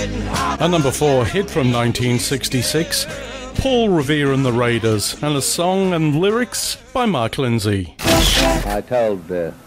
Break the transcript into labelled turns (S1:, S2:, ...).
S1: A number 4 hit from 1966, Paul Revere and the Raiders, and a song and lyrics by Mark Lindsay.
S2: I told